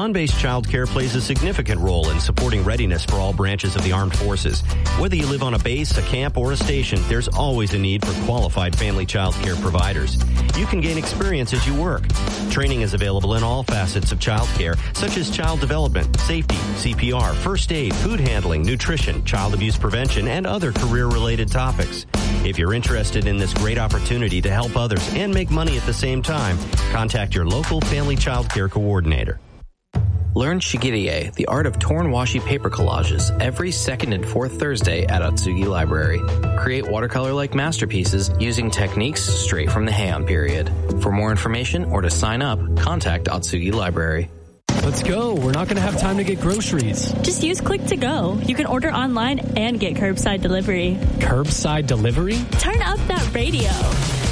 Bond-based childcare plays a significant role in supporting readiness for all branches of the armed forces. Whether you live on a base, a camp, or a station, there's always a need for qualified family childcare providers. You can gain experience as you work. Training is available in all facets of childcare, such as child development, safety, CPR, first aid, food handling, nutrition, child abuse prevention, and other career-related topics. If you're interested in this great opportunity to help others and make money at the same time, contact your local family childcare coordinator. Learn Shigirie, the art of torn washi paper collages, every second and fourth Thursday at Atsugi Library. Create watercolor-like masterpieces using techniques straight from the Heian period. For more information or to sign up, contact Atsugi Library. Let's go. We're not going to have time to get groceries. Just use Click to Go. You can order online and get curbside delivery. Curbside delivery? Turn up that radio.